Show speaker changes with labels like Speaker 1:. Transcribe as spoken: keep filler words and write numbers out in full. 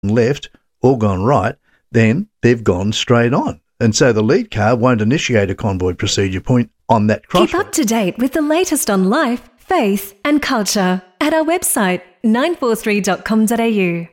Speaker 1: left or gone right, then they've gone straight on. And so the lead car won't initiate a convoy procedure point on that crossroad.
Speaker 2: Keep up to date with the latest on life, faith and culture at our website nine four three dot com dot a u.